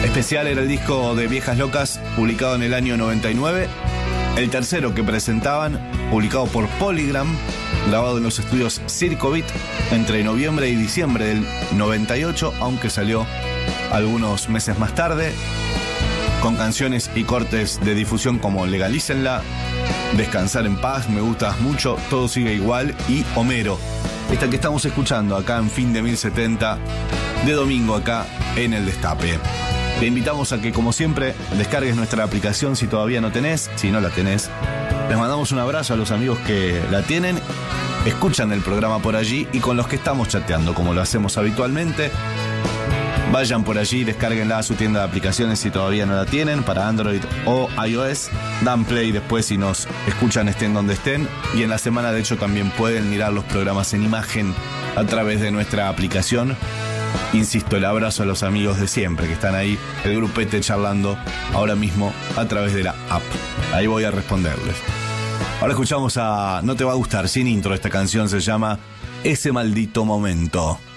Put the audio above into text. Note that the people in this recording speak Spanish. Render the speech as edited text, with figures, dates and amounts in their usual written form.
Especial era el disco de Viejas Locas, publicado en el año 99. El tercero que presentaban, publicado por Polygram, grabado en los estudios Circo Beat entre noviembre y diciembre del 98, aunque salió algunos meses más tarde, con canciones y cortes de difusión como Legalícenla, Descansar en Paz, Me Gustas Mucho, Todo Sigue Igual y Homero. Esta que estamos escuchando acá en Fin de 1070, de domingo acá en El Destape. Te invitamos a que, como siempre, descargues nuestra aplicación si todavía no tenés. Si no la tenés, les mandamos un abrazo a los amigos que la tienen, escuchan el programa por allí y con los que estamos chateando, como lo hacemos habitualmente. Vayan por allí, descárguenla a su tienda de aplicaciones si todavía no la tienen, para Android o iOS. Dan play después si nos escuchan estén donde estén. Y en la semana, de hecho, también pueden mirar los programas en imagen a través de nuestra aplicación. Insisto, el abrazo a los amigos de siempre que están ahí, el grupete charlando ahora mismo a través de la app. Ahí voy a responderles. Ahora escuchamos a No Te Va a Gustar, sin intro. Esta canción se llama Ese Maldito Momento.